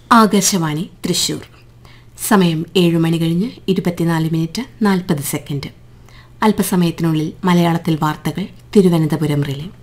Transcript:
ആകാശവാണി തൃശൂർ. സമയം 7 മണി കഴിഞ്ഞ് 24 minute 40 second. അല്പസമയത്തിനുള്ളിൽ മലയാളത്തിൽ വാർത്തകൾ തിരുവനന്തപുരം റിലേ.